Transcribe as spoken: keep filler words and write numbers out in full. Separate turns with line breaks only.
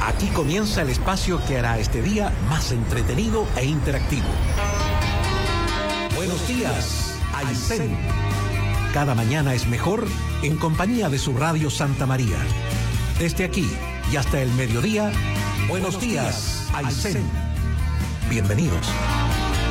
Aquí comienza el espacio que hará este día más entretenido e interactivo. Buenos días, Aysén. Cada mañana es mejor en compañía de su radio Santa María. Desde aquí y hasta el mediodía, buenos días, Aysén. Bienvenidos.